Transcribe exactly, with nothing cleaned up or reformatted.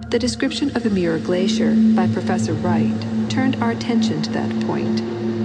The description of the Muir Glacier by Professor Wright turned our attention to that point.